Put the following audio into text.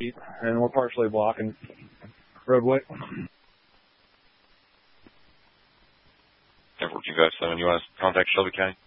feet, and we're partially blocking roadway. 10-14-5-7, you want to contact Shelby County?